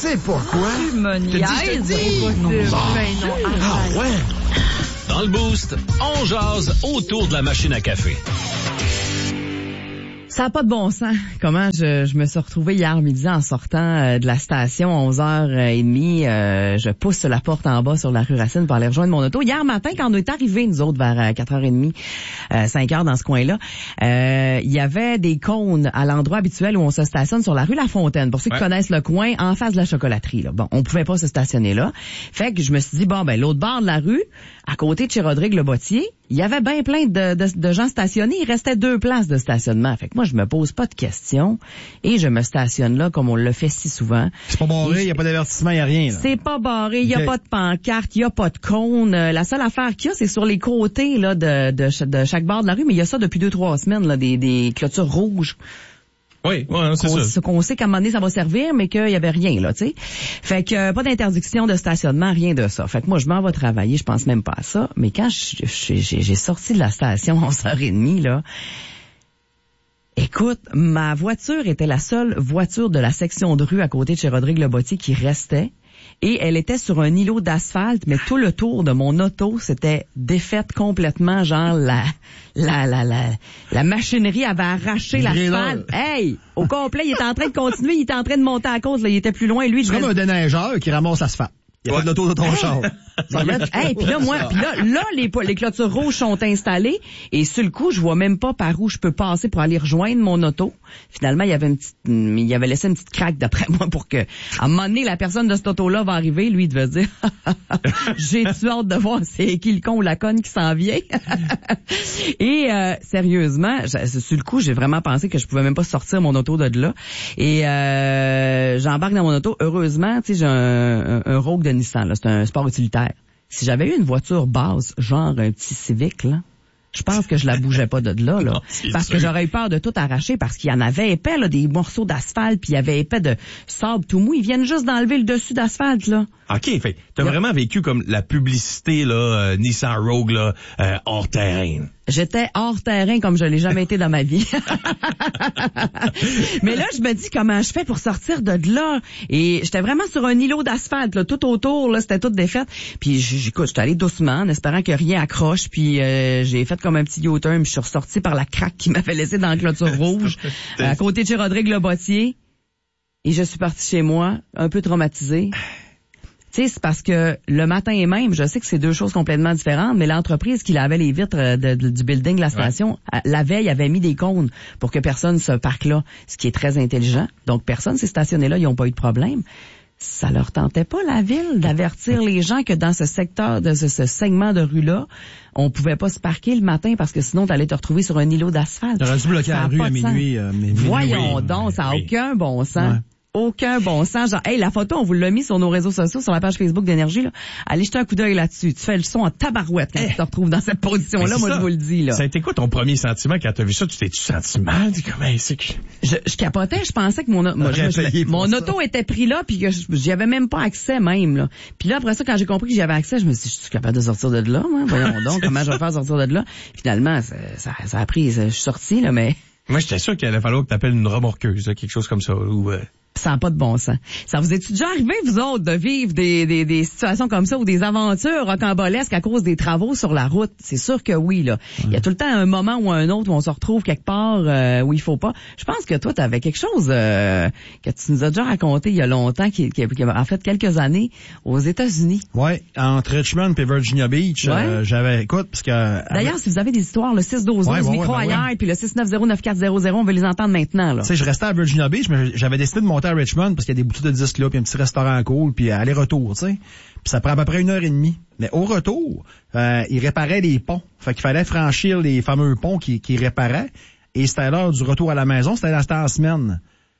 sais pourquoi. Tu me niaises. Ah ouais. Dans le Boost, on jase autour de la machine à café. Ça n'a pas de bon sens. Comment je me suis retrouvée hier midi en sortant de la station à 11h30. Je pousse la porte en bas sur la rue Racine pour aller rejoindre mon auto. Hier matin, quand on est arrivés, nous autres, vers 4h30, 5h dans ce coin-là, il y avait des cônes à l'endroit habituel où on se stationne sur la rue La Fontaine. Pour ceux qui connaissent le coin, en face de la chocolaterie. Là. Bon, on pouvait pas se stationner là. Fait que je me suis dit, bon, ben l'autre bord de la rue, à côté de chez Rodrigue Le Bottier, il y avait bien plein de gens stationnés. Il restait 2 places de stationnement. Fait que moi, je me pose pas de questions et je me stationne là comme on le fait si souvent. C'est pas barré, il y a pas d'avertissement, il y a rien. Là. C'est pas barré, il y a pas de pancarte, il y a pas de cône. La seule affaire qu'il y a, c'est sur les côtés là de chaque bord de la rue, mais il y a ça depuis 2-3 semaines là, des clôtures rouges. Oui, c'est ça. Qu'on sait qu'à un moment donné, ça va servir, mais qu'il y avait rien, là, tu sais. Fait que, pas d'interdiction de stationnement, rien de ça. Fait que moi, je m'en vais travailler, je pense même pas à ça. Mais quand j'ai sorti de la station à 11h30, là, écoute, ma voiture était la seule voiture de la section de rue à côté de chez Rodrigue Le Bottier qui restait. Et elle était sur un îlot d'asphalte, mais tout le tour de mon auto, c'était défaite complètement, genre la machinerie avait arraché l'asphalte. Hey! Au complet, il était en train de continuer, il était en train de monter à cause, là, il était plus loin, lui. C'est comme un déneigeur qui ramasse l'asphalte. Il y a pas de l'auto de ton char. Hey, puis là, les clôtures rouges sont installées et sur le coup, je vois même pas par où je peux passer pour aller rejoindre mon auto. Finalement, il y avait laissé une petite craque d'après moi pour que, à un moment donné, la personne de cette auto-là va arriver, lui, il devait se dire, j'ai-tu hâte de voir c'est qui le con ou la conne qui s'en vient. Et, sérieusement, sur le coup, j'ai vraiment pensé que je pouvais même pas sortir mon auto de là. Et, j'embarque dans mon auto. Heureusement, tu sais, j'ai un Rogue de Nissan, là. C'est un sport utilitaire. Si j'avais eu une voiture basse, genre un petit Civic, là, je pense que je la bougeais pas de là, là. Non, parce que j'aurais eu peur de tout arracher, parce qu'il y en avait épais, là, des morceaux d'asphalte, puis il y avait épais de sable tout mou. Ils viennent juste d'enlever le dessus d'asphalte, là. OK, fait t'as vraiment vécu comme la publicité, là, Nissan Rogue, là, hors terrain. J'étais hors terrain comme je l'ai jamais été dans ma vie. Mais là, je me dis comment je fais pour sortir de là. Et j'étais vraiment sur un îlot d'asphalte, là, tout autour, là, c'était tout défait. Puis j'étais allée doucement, en espérant que rien accroche. Puis j'ai fait comme un petit U-turn, puis je suis ressortie par la craque qui m'avait laissé dans la clôture rouge, à côté de chez Rodrigue Le Bottier. Et je suis partie chez moi, un peu traumatisée. Tu sais, c'est parce que le matin même, je sais que c'est 2 choses complètement différentes, mais l'entreprise qui lavait les vitres du building de la station, la veille, avait mis des cônes pour que personne se parque là, ce qui est très intelligent. Donc, personne s'est stationné là, ils n'ont pas eu de problème. Ça leur tentait pas, la ville, d'avertir les gens que dans ce secteur, de ce segment de rue-là, on pouvait pas se parquer le matin parce que sinon, t'allais te retrouver sur un îlot d'asphalte. T'aurais dû bloquer la rue à minuit. Voyons donc, ça n'a aucun bon sens. Ouais. Aucun bon sens. Genre, hey, la photo, on vous l'a mis sur nos réseaux sociaux, sur la page Facebook d'Énergie, là. Allez jeter un coup d'œil là-dessus. Tu fais le son en tabarouette quand tu te retrouves dans cette position-là, moi, je vous le dis, là. Ça a été quoi ton premier sentiment quand t'as vu ça? Tu t'es-tu senti mal? Comment c'est que... Je capotais, je pensais que mon auto était pris là, puis que j'y avais même pas accès, même, là. Puis là, après ça, quand j'ai compris que j'y avais accès, je me suis dit, je suis capable de sortir de là, moi? Voyons donc, comment je vais faire sortir de là? Finalement, ça a pris, je suis sorti, là, mais... Moi, j'étais sûr qu'il allait falloir que t'appelles une remorqueuse, là, quelque chose comme ça, ou... Ça n'a pas de bon sens. Ça vous est-tu déjà arrivé, vous autres, de vivre des situations comme ça ou des aventures rocambolesques à cause des travaux sur la route? C'est sûr que oui, là. Il y a tout le temps un moment ou un autre où on se retrouve quelque part où il faut pas. Je pense que toi, tu avais quelque chose que tu nous as déjà raconté il y a longtemps, qui en fait quelques années, aux États-Unis. Ouais, entre Richmond et Virginia Beach, j'avais... Écoute, parce que... D'ailleurs, si vous avez des histoires, le 612 micro ailleurs, puis le 690-9400, on veut les entendre maintenant, là. Tu sais, je restais à Virginia Beach, mais j'avais décidé de monter à Richmond parce qu'il y a des boutiques de disques là, puis un petit restaurant cool, puis aller-retour, tu sais. Puis ça prend à peu près 1h30. Mais au retour, ils réparaient les ponts. Fait qu'il fallait franchir les fameux ponts qu'ils réparaient. Et c'était l'heure du retour à la maison, c'était en semaine.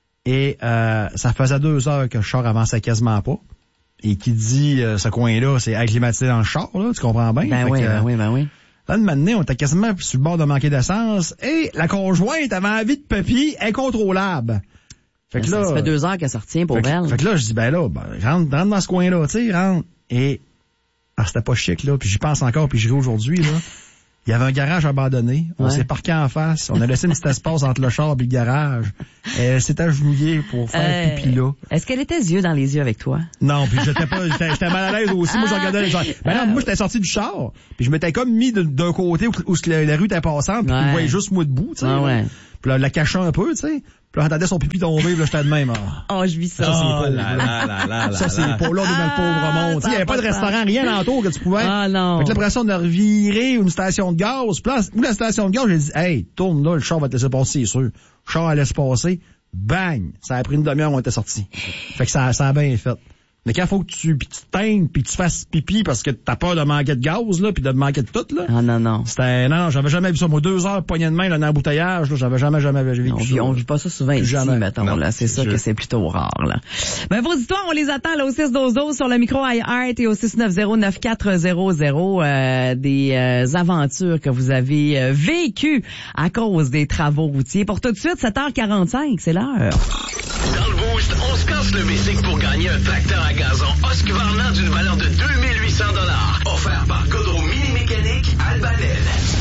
Et ça faisait 2 heures que le char avançait quasiment pas. Et qui dit ce coin-là, c'est acclimatisé dans le char, là, tu comprends bien? Ben oui. Là, de maintenant, on était quasiment sur le bord de manquer d'essence. Et la conjointe avait envie de papier incontrôlable. Fait que là, ça fait 2 heures qu'elle sortit pour elle. Fait que là, je dis, rentre dans ce coin-là, tu sais, rentre. Et, c'était pas chic, là, puis j'y pense encore, puis j'y vais aujourd'hui, là. Il y avait un garage abandonné. On s'est parqué en face. On a laissé un petit espace entre le char et le garage. Elle s'est agenouillée pour faire pipi là. Est-ce qu'elle était yeux dans les yeux avec toi? Non, puis j'étais mal à l'aise aussi. Moi, je regardais les gens. Ben non, moi, j'étais sorti du char. Puis je m'étais comme mis d'un côté où la rue était passante. Puis je voyais juste moi debout, tu sais. Puis là, la cachant un peu, tu sais. Puis là, j'entendais son pipi tomber, puis là, j'étais de même. Oh, je vis ça. Ça, c'est pauvre. Ça, c'est pauvre. Là, on est dans le pauvre monde. Tu sais, il n'y avait pas de restaurant, rien l'entour que tu pouvais. Ah, non. Fait que l'impression de revirer une station de gaz. Puis là, où la station de gaz, j'ai dit, hey, tourne là, le char va te laisser passer, c'est sûr. Le char allait se passer. Bang! Ça a pris une demi-heure, on était sortis. Fait que ça a bien fait. Mais quand il faut que tu te teignes puis tu fasses pipi parce que t'as peur de manquer de gaz, là, puis de manquer de tout, là. Ah, non. Non, j'avais jamais vu ça. Moi, 2 heures poignée de main, là, dans l'embouteillage, là, j'avais jamais vécu ça. On vit pas ça souvent ici, mettons, là. C'est ça que c'est plutôt rare, là. Ben, vos histoires, on les attend, là, au 612 sur le micro iHeart et au 690-9400, des aventures que vous avez vécues à cause des travaux routiers. Pour tout de suite, 7h45, c'est l'heure. Dans le Boost, on se casse le basic pour gagner un tracteur à gazon Husqvarna d'une valeur de 2800 $. Offert par Godreau Mini-Mécanique Albanel.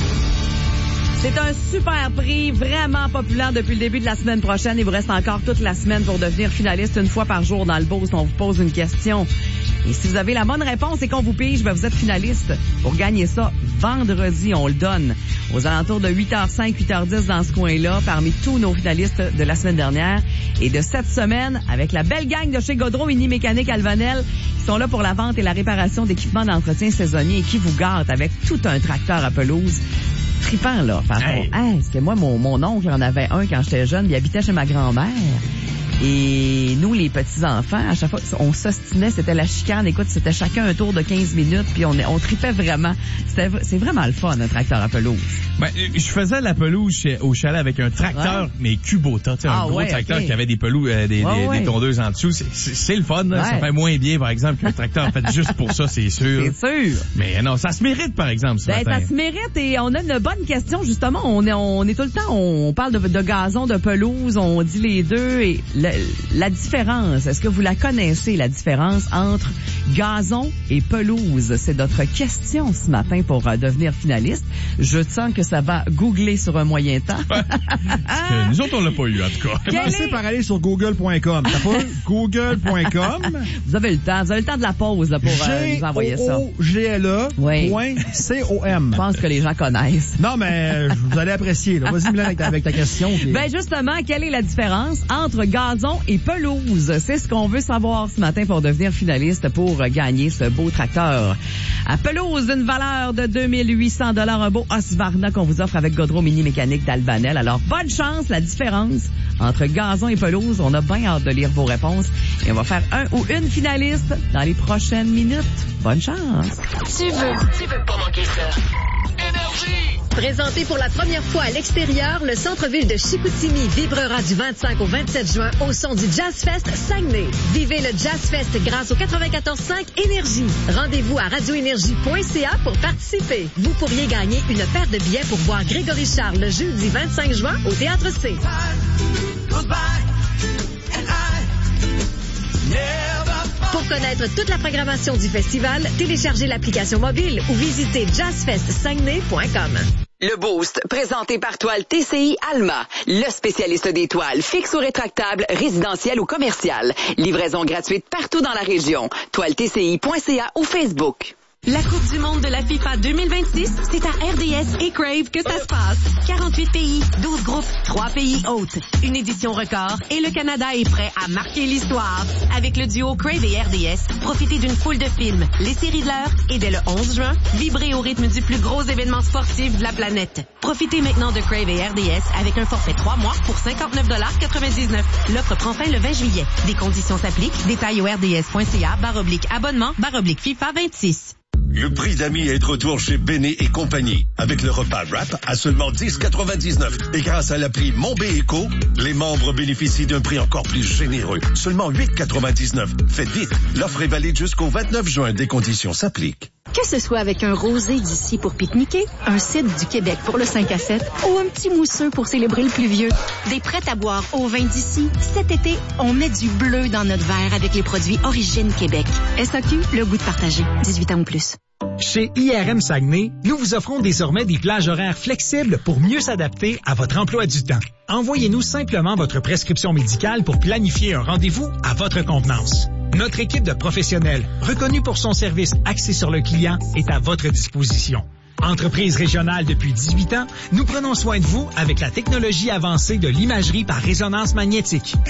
C'est un super prix, vraiment populaire depuis le début de la semaine prochaine. Il vous reste encore toute la semaine pour devenir finaliste une fois par jour dans le Boost. On vous pose une question. Et si vous avez la bonne réponse et qu'on vous pige, ben vous êtes finaliste. Pour gagner ça, vendredi, on le donne. Aux alentours de 8h05, 8h10 dans ce coin-là, parmi tous nos finalistes de la semaine dernière. Et de cette semaine, avec la belle gang de chez Godreau Mini-Mécanique Albanel, qui sont là pour la vente et la réparation d'équipements d'entretien saisonnier et qui vous gâtent avec tout un tracteur à pelouse. Trippant, là. C'était moi, mon oncle en avait un quand j'étais jeune, il habitait chez ma grand-mère. Et nous, les petits-enfants, à chaque fois, on s'ostinait, c'était la chicane. Écoute, c'était chacun un tour de 15 minutes, puis on tripait vraiment. C'est vraiment le fun, un tracteur à pelouse. Ben, je faisais la pelouse au chalet avec un tracteur, mais Kubota, tu sais, un gros tracteur qui avait des pelouses, des tondeuses en dessous. C'est le fun, là. Ça fait moins bien, par exemple, qu'un tracteur fait juste pour ça, c'est sûr. C'est sûr. Mais non, ça se mérite, par exemple, ce matin. Ça se mérite, et on a une bonne question, justement. On est tout le temps, on parle de gazon, de pelouse, on dit les deux, et la différence, est-ce que vous la connaissez, la différence entre gazon et pelouse? C'est notre question ce matin pour devenir finaliste. Je sens que ça va googler sur un moyen temps. Nous autres, on l'a pas eu, en tout cas. Commencez par aller sur google.com. T'as pas google.com. Vous avez le temps de la pause là, pour nous envoyer ça. GOOGLE.com. Je pense que les gens connaissent. Non, mais vous allez apprécier. Là. Vas-y, Mylène, avec ta question. Ben justement, quelle est la différence entre gazon et pelouse? C'est ce qu'on veut savoir ce matin pour devenir finaliste pour gagner ce beau tracteur. À pelouse, une valeur de 2800 $, un beau Husqvarna qu'on vous offre avec Godreau Mini-Mécanique d'Albanel. Alors, bonne chance, la différence entre gazon et pelouse. On a bien hâte de lire vos réponses et on va faire un ou une finaliste dans les prochaines minutes. Bonne chance! Tu veux pas manquer ça. Énergie! Présenté pour la première fois à l'extérieur, le centre-ville de Chicoutimi vibrera du 25 au 27 juin au son du Jazz Fest Saguenay. Vivez le Jazz Fest grâce au 94.5 Énergie. Rendez-vous à radioénergie.ca pour participer. Vous pourriez gagner une paire de billets pour voir Grégory Charles le jeudi 25 juin au Théâtre C. Pour connaître toute la programmation du festival, téléchargez l'application mobile ou visitez jazzfestsaguenay.com. Le Boost, présenté par Toile TCI Alma, le spécialiste des toiles fixes ou rétractables, résidentielles ou commerciales. Livraison gratuite partout dans la région. ToileTCI.ca ou Facebook. La Coupe du monde de la FIFA 2026, c'est à RDS et Crave que ça se passe. 48 pays, 12 groupes, 3 pays hôtes. Une édition record et le Canada est prêt à marquer l'histoire. Avec le duo Crave et RDS, profitez d'une foule de films, les séries de l'heure et dès le 11 juin, vibrez au rythme du plus gros événement sportif de la planète. Profitez maintenant de Crave et RDS avec un forfait 3 mois pour 59,99 $. L'offre prend fin le 20 juillet. Des conditions s'appliquent. Détails au rds.ca/abonnement/FIFA 26. Le prix d'amis est de retour chez Béné et compagnie. Avec le repas wrap à seulement 10,99. Et grâce à l'appli Mon Bééco, les membres bénéficient d'un prix encore plus généreux. Seulement 8,99. Faites vite. L'offre est valide jusqu'au 29 juin. Des conditions s'appliquent. Que ce soit avec un rosé d'ici pour pique-niquer, un cidre du Québec pour le 5 à 7 ou un petit mousseux pour célébrer le pluvieux, des prêts à boire au vin d'ici, cet été, on met du bleu dans notre verre avec les produits Origine Québec. SAQ, le goût de partager. 18 ans ou plus. Chez IRM Saguenay, nous vous offrons désormais des plages horaires flexibles pour mieux s'adapter à votre emploi du temps. Envoyez-nous simplement votre prescription médicale pour planifier un rendez-vous à votre convenance. Notre équipe de professionnels, reconnue pour son service axé sur le client, est à votre disposition. Entreprise régionale depuis 18 ans, nous prenons soin de vous avec la technologie avancée de l'imagerie par résonance magnétique.